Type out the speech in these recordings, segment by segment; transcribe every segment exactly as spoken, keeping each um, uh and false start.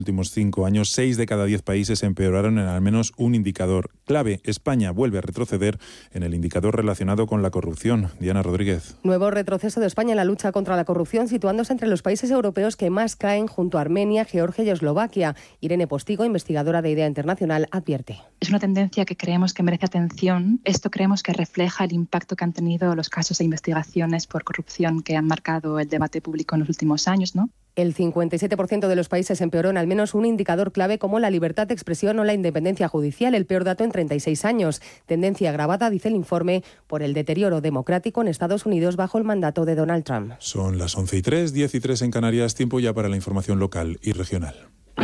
últimos cinco años, seis de cada diez países empeoraron en al menos un indicador clave. España vuelve a retroceder en el indicador relacionado con la corrupción. Diana Rodríguez. Nuevo retroceso de España en la lucha contra la corrupción, situándose entre los países europeos que más caen, junto a Armenia, Georgia y Eslovaquia. Irene Postigo, investigadora de IDEA Internacional, advierte. Es una tendencia que creemos que merece atención. Esto creemos que refleja el impacto que han tenido los casos e investigaciones por corrupción que han marcado el debate público en los últimos años, ¿no? El cincuenta y siete por ciento de los países empeoró en al menos un indicador clave como la libertad de expresión o la independencia judicial, el peor dato en treinta y seis años. Tendencia agravada, dice el informe, por el deterioro democrático en Estados Unidos bajo el mandato de Donald Trump. Son las once y tres, diez y tres en Canarias, tiempo ya para la información local y regional.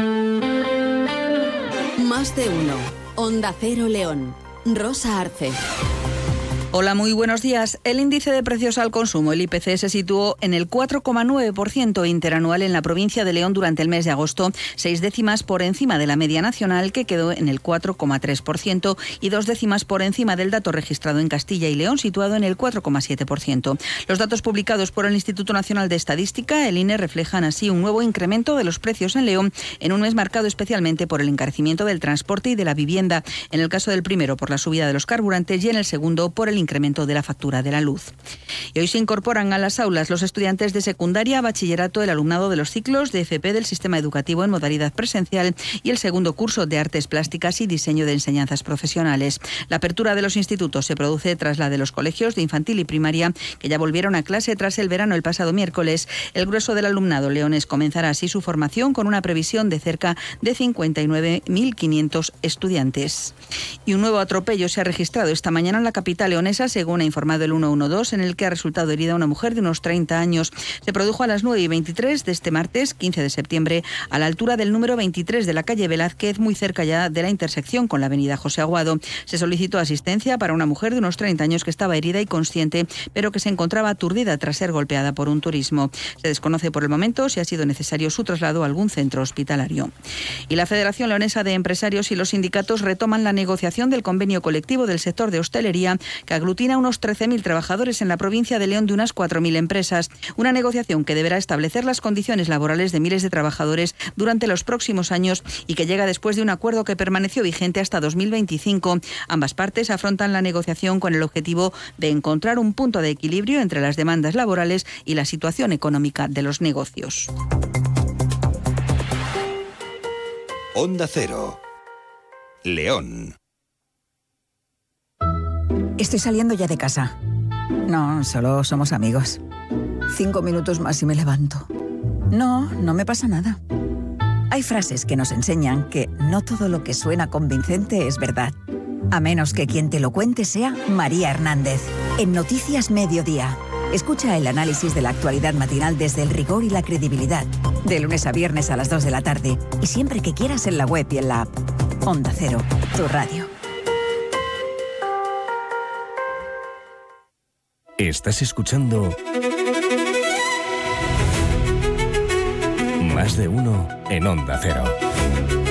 Más de uno. Onda Cero León. Rosa Arce. Hola, muy buenos días. El índice de precios al consumo, el I P C, se situó en el cuatro coma nueve por ciento interanual en la provincia de León durante el mes de agosto, seis décimas por encima de la media nacional, que quedó en el cuatro coma tres por ciento, y dos décimas por encima del dato registrado en Castilla y León, situado en el cuatro coma siete por ciento. Los datos publicados por el Instituto Nacional de Estadística, el I N E, reflejan así un nuevo incremento de los precios en León, en un mes marcado especialmente por el encarecimiento del transporte y de la vivienda, en el caso del primero por la subida de los carburantes y en el segundo por el incremento de la factura de la luz. Y hoy se incorporan a las aulas los estudiantes de secundaria, bachillerato, el alumnado de los ciclos de F P del sistema educativo en modalidad presencial y el segundo curso de artes plásticas y diseño de enseñanzas profesionales. La apertura de los institutos se produce tras la de los colegios de infantil y primaria, que ya volvieron a clase tras el verano el pasado miércoles. El grueso del alumnado leonés comenzará así su formación con una previsión de cerca de cincuenta y nueve mil quinientos estudiantes. Y un nuevo atropello se ha registrado esta mañana en la capital leonesa, según ha informado el ciento doce, en el que ha resultado herida una mujer de unos treinta años. Se produjo a las nueve y veintitrés de este martes, quince de septiembre, a la altura del número veintitrés de la calle Velázquez, muy cerca ya de la intersección con la avenida José Aguado. Se solicitó asistencia para una mujer de unos treinta años que estaba herida y consciente, pero que se encontraba aturdida tras ser golpeada por un turismo. Se desconoce por el momento si ha sido necesario su traslado a algún centro hospitalario. Y la Federación Leonesa de Empresarios y los sindicatos retoman la negociación del convenio colectivo del sector de hostelería, que aglutina unos trece mil trabajadores en la provincia de León de unas cuatro mil empresas. Una negociación que deberá establecer las condiciones laborales de miles de trabajadores durante los próximos años y que llega después de un acuerdo que permaneció vigente hasta dos mil veinticinco. Ambas partes afrontan la negociación con el objetivo de encontrar un punto de equilibrio entre las demandas laborales y la situación económica de los negocios. Onda Cero. León. Estoy saliendo ya de casa. No, solo somos amigos. Cinco minutos más y me levanto. No, no me pasa nada. Hay frases que nos enseñan que no todo lo que suena convincente es verdad. A menos que quien te lo cuente sea María Hernández. En Noticias Mediodía. Escucha el análisis de la actualidad matinal desde el rigor y la credibilidad. De lunes a viernes a las dos de la tarde. Y siempre que quieras en la web y en la app. Onda Cero, tu radio. Estás escuchando Más de uno en Onda Cero.